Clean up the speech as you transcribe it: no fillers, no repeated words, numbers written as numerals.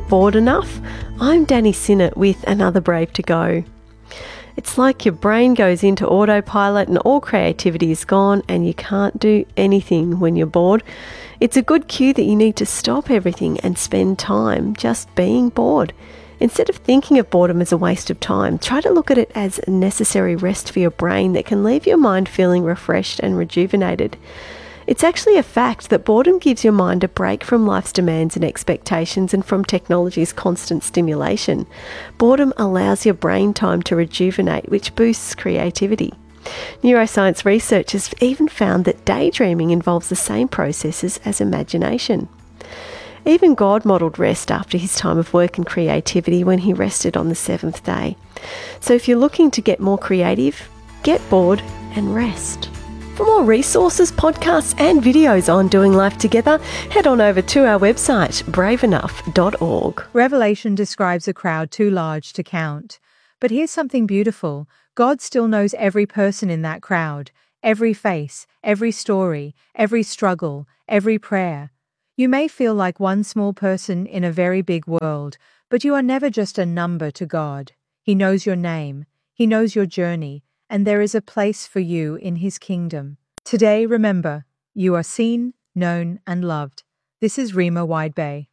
bored enough? I'm Danny Sinnott with another Brave to Go. It's like your brain goes into autopilot and all creativity is gone and you can't do anything when you're bored. It's a good cue that you need to stop everything and spend time just being bored. Instead of thinking of boredom as a waste of time, try to look at it as a necessary rest for your brain that can leave your mind feeling refreshed and rejuvenated. It's actually a fact that boredom gives your mind a break from life's demands and expectations and from technology's constant stimulation. Boredom allows your brain time to rejuvenate, which boosts creativity. Neuroscience research has even found that daydreaming involves the same processes as imagination. Even God modelled rest after his time of work and creativity when he rested on the seventh day. So if you're looking to get more creative, get bored and rest. For more resources, podcasts and videos on doing life together, head on over to our website, braveenough.org. Revelation describes a crowd too large to count. But here's something beautiful. God still knows every person in that crowd, every face, every story, every struggle, every prayer. You may feel like one small person in a very big world, but you are never just a number to God. He knows your name, He knows your journey, and there is a place for you in His kingdom. Today, remember, you are seen, known, and loved. This is Rima Wide Bay.